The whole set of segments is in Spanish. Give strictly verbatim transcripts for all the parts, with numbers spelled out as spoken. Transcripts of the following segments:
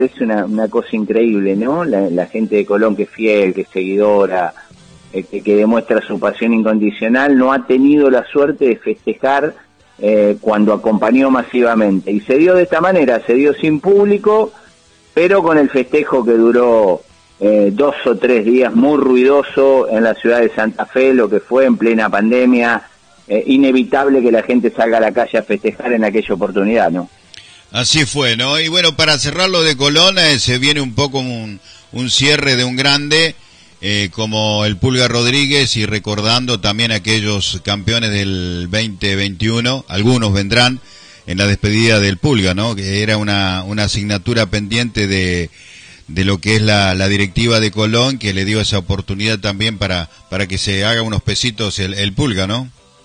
Es una, una cosa increíble, ¿no? La, la gente de Colón que es fiel, que es seguidora, eh, que, que demuestra su pasión incondicional, no ha tenido la suerte de festejar eh, cuando acompañó masivamente. Y se dio de esta manera, se dio sin público, pero con el festejo que duró eh, dos o tres días, muy ruidoso en la ciudad de Santa Fe, lo que fue en plena pandemia, eh, inevitable que la gente salga a la calle a festejar en aquella oportunidad, ¿no? Así fue, ¿no? Y bueno, para cerrar lo de Colón, eh, se viene un poco un, un cierre de un grande eh, como el Pulga Rodríguez, y recordando también a aquellos campeones del veinte veintiuno, algunos vendrán en la despedida del Pulga, ¿no? Que era una, una asignatura pendiente de, de lo que es la, la directiva de Colón, que le dio esa oportunidad también para, para que se haga unos pesitos el, el Pulga, ¿no?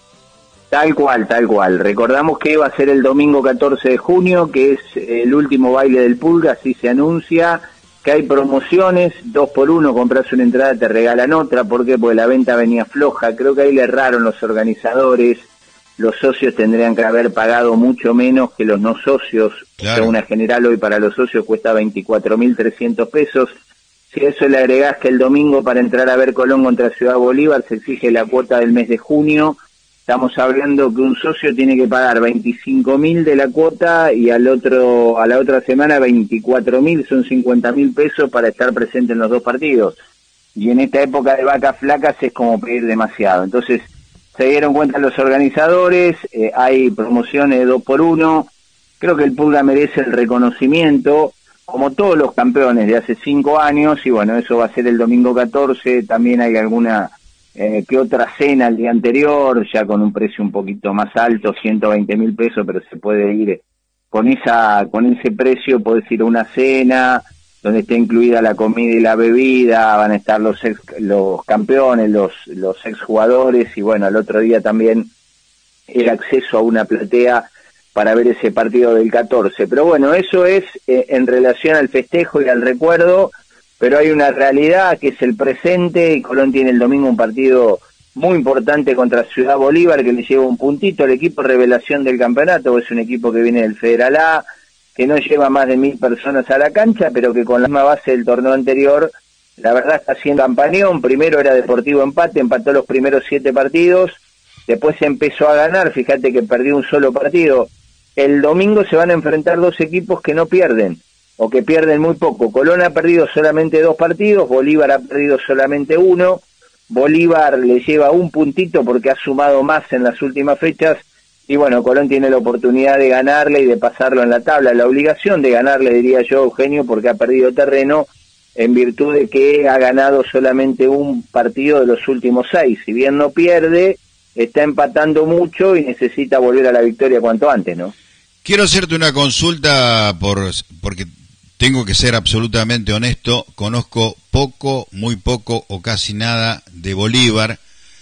Tal cual, tal cual. Recordamos que va a ser el domingo catorce de junio, que es el último baile del Pulga, así se anuncia, que hay promociones, dos por uno, compras una entrada, te regalan otra. ¿Por qué? Porque la venta venía floja, creo que ahí le erraron los organizadores, los socios tendrían que haber pagado mucho menos que los no socios. Claro. O sea, una general hoy para los socios cuesta veinticuatro mil trescientos pesos. Si a eso le agregás que el domingo para entrar a ver Colón contra Ciudad Bolívar se exige la cuota del mes de junio, estamos hablando que un socio tiene que pagar veinticinco mil de la cuota y al otro a la otra semana veinticuatro mil, son cincuenta mil pesos para estar presente en los dos partidos. Y en esta época de vacas flacas es como pedir demasiado. Entonces, se dieron cuenta los organizadores, eh, hay promociones de dos por uno, creo que el Pulga merece el reconocimiento, como todos los campeones de hace cinco años, y bueno, eso va a ser el domingo catorce, también hay alguna... Eh, que otra cena el día anterior, ya con un precio un poquito más alto, ciento veinte mil pesos, pero se puede ir con esa con ese precio, podés ir a una cena donde esté incluida la comida y la bebida, van a estar los ex, los campeones, los los exjugadores, y bueno, al otro día también el acceso a una platea para ver ese partido del catorce. Pero bueno, eso es eh, en relación al festejo y al recuerdo. Pero hay una realidad que es el presente, y Colón tiene el domingo un partido muy importante contra Ciudad Bolívar, que le lleva un puntito al equipo revelación del campeonato. Es un equipo que viene del Federal A, que no lleva más de mil personas a la cancha, pero que con la misma base del torneo anterior, la verdad está haciendo campañón. Primero era Deportivo Empate, empató los primeros siete partidos, después empezó a ganar, fíjate que perdió un solo partido. El domingo se van a enfrentar dos equipos que no pierden, o que pierden muy poco. Colón ha perdido solamente dos partidos, Bolívar ha perdido solamente uno. Bolívar le lleva un puntito porque ha sumado más en las últimas fechas, y bueno, Colón tiene la oportunidad de ganarle y de pasarlo en la tabla, la obligación de ganarle, diría yo, Eugenio, porque ha perdido terreno en virtud de que ha ganado solamente un partido de los últimos seis. Si bien no pierde, está empatando mucho y necesita volver a la victoria cuanto antes, ¿no? Quiero hacerte una consulta por porque tengo que ser absolutamente honesto, conozco poco, muy poco o casi nada de Bolívar,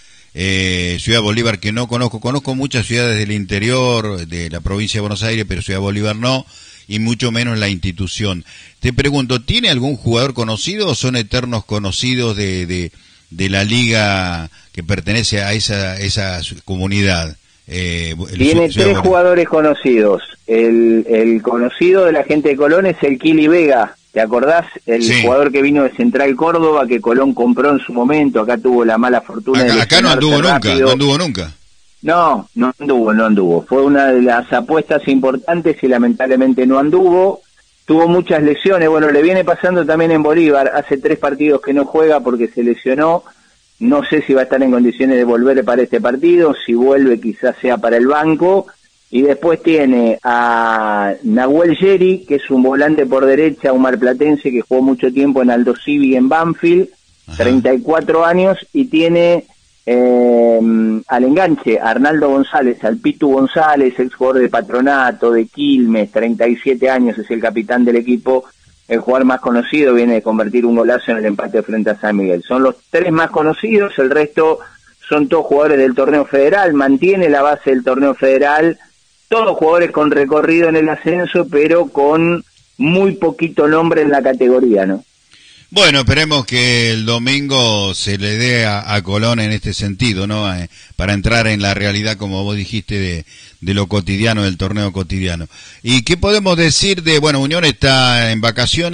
eh, Ciudad Bolívar que no conozco, conozco muchas ciudades del interior, de la provincia de Buenos Aires, pero Ciudad Bolívar no, y mucho menos la institución. Te pregunto, ¿tiene algún jugador conocido o son eternos conocidos de, de, de la liga que pertenece a esa, esa comunidad? Eh, Tiene tres Bolívar. Jugadores conocidos. El, el conocido de la gente de Colón es el Kili Vega, ¿te acordás? El sí. jugador que vino de Central Córdoba, que Colón compró en su momento. Acá tuvo la mala fortuna acá, de acá no anduvo rápido. nunca, no anduvo nunca. No, no anduvo, no anduvo. Fue una de las apuestas importantes y lamentablemente no anduvo. Tuvo muchas lesiones. Bueno, le viene pasando también en Bolívar. Hace tres partidos que no juega porque se lesionó. No sé si va a estar en condiciones de volver para este partido, si vuelve quizás sea para el banco. Y después tiene a Nahuel Yeri, que es un volante por derecha, un marplatense que jugó mucho tiempo en Aldo Civi y en Banfield, Ajá. treinta y cuatro años, y tiene eh, al enganche Arnaldo González, al Pitu González, ex jugador de Patronato, de Quilmes, treinta y siete años, es el capitán del equipo. El jugador más conocido, viene de convertir un golazo en el empate frente a San Miguel. Son los tres más conocidos, el resto son todos jugadores del torneo federal, mantiene la base del torneo federal, todos jugadores con recorrido en el ascenso, pero con muy poquito nombre en la categoría, ¿no? Bueno, esperemos que el domingo se le dé a, a Colón en este sentido, ¿no? Eh, para entrar en la realidad, como vos dijiste, de, de lo cotidiano, del torneo cotidiano. ¿Y qué podemos decir de, bueno, Unión está en vacaciones?